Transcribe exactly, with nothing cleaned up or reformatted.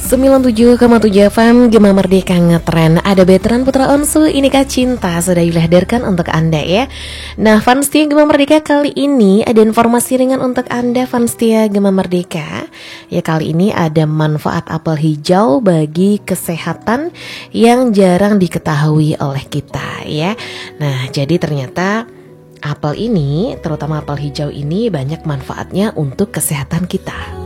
sembilan puluh tujuh koma tujuh F M Gema Merdeka ngetren. Ada Veteran Putra Onsu, Inikah Cinta sudah dihadirkan untuk Anda ya. Nah, fans setia Gema Merdeka, kali ini ada informasi ringan untuk Anda fans setia Gema Merdeka. Ya, kali ini ada manfaat apel hijau bagi kesehatan yang jarang diketahui oleh kita ya. Nah, jadi ternyata apel ini, terutama apel hijau ini, banyak manfaatnya untuk kesehatan kita.